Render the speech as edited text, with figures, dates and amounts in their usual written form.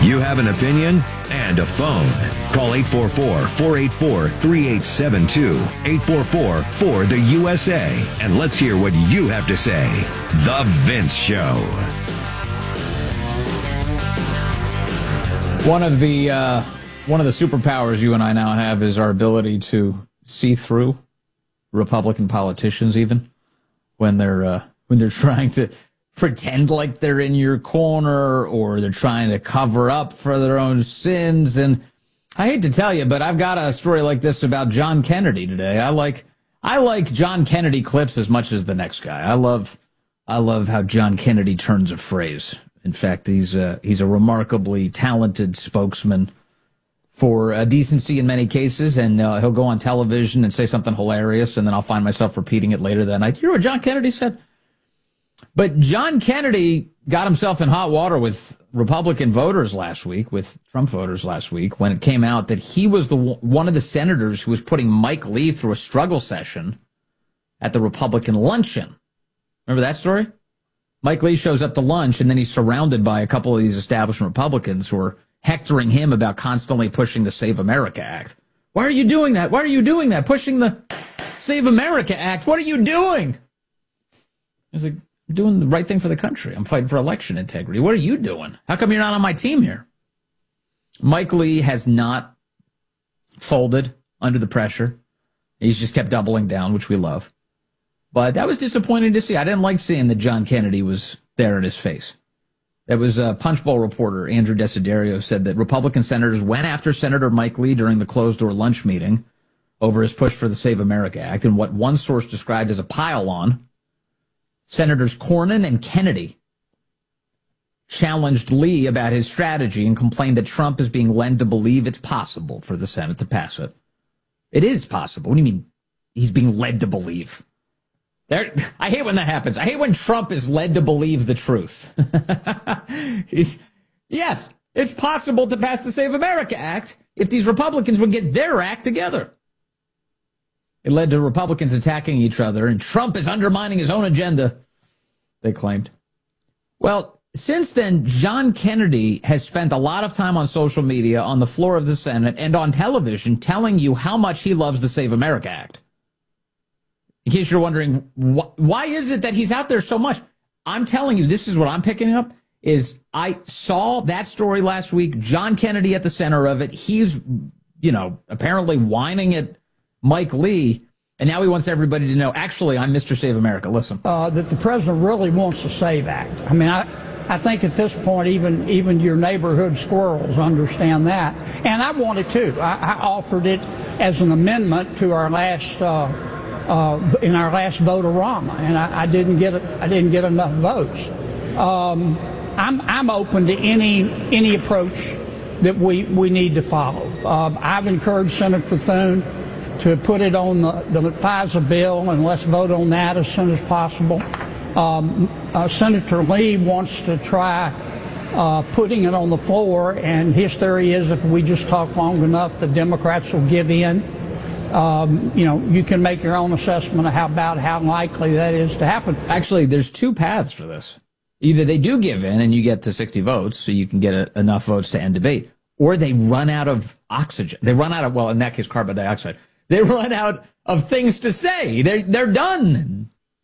You have an opinion and a phone. Call 844-484-3872. 844-4-THE-USA. And let's hear what you have to say. The Vince Show. One of the superpowers you and I now have is our ability to see through Republican politicians, even when they're trying to pretend like they're in your corner or they're trying to cover up for their own sins. And I hate to tell you, but I've got a story like this about John Kennedy today. I like John Kennedy clips as much as the next guy. I love how John Kennedy turns a phrase. In fact, he's a remarkably talented spokesman for decency in many cases, and he'll go on television and say something hilarious, and then I'll find myself repeating it later that night. You know what John Kennedy said? But John Kennedy got himself in hot water with Republican voters last week, with Trump voters last week, when it came out that he was one of the senators who was putting Mike Lee through a struggle session at the Republican luncheon. Remember that story? Mike Lee shows up to lunch, and then he's surrounded by a couple of these establishment Republicans who are hectoring him about constantly pushing the Save America Act. Why are you doing that? Why are you doing that? Pushing the Save America Act. What are you doing? He's like, I'm doing the right thing for the country. I'm fighting for election integrity. What are you doing? How come you're not on my team here? Mike Lee has not folded under the pressure. He's just kept doubling down, which we love. But that was disappointing to see. I didn't like seeing that John Kennedy was there in his face. That was a Punch Bowl reporter, Andrew Desiderio, said that Republican senators went after Senator Mike Lee during the closed-door lunch meeting over his push for the Save America Act in what one source described as a pile-on. Senators Cornyn and Kennedy challenged Lee about his strategy and complained that Trump is being led to believe it's possible for the Senate to pass it. It is possible. What do you mean he's being led to believe? I hate when that happens. I hate when Trump is led to believe the truth. Yes, it's possible to pass the Save America Act if these Republicans would get their act together. It led to Republicans attacking each other, and Trump is undermining his own agenda, they claimed. Well, since then, John Kennedy has spent a lot of time on social media, on the floor of the Senate, and on television telling you how much he loves the Save America Act. In case you're wondering, why is it that he's out there so much? I'm telling you, this is what I'm picking up, is I saw that story last week, John Kennedy at the center of it. He's, apparently whining at Mike Lee, and now he wants everybody to know, actually, I'm Mr. Save America. Listen. That the president really wants the SAVE Act. I mean, I think at this point, even your neighborhood squirrels understand that. And I want it too. I offered it as an amendment to our last in our last vote-a-rama, and I didn't get it. I didn't get enough votes. I'm open to any approach that we need to follow. I've encouraged Senator Bethune to put it on the FISA bill, and let's vote on that as soon as possible. Senator Lee wants to try putting it on the floor, and his theory is if we just talk long enough, the Democrats will give in. You can make your own assessment of how likely that is to happen. Actually, there's two paths for this. Either they do give in and you get to 60 votes, so you can get enough votes to end debate, or they run out of oxygen. They run out of, well, in that case, carbon dioxide. They run out of things to say. They're done.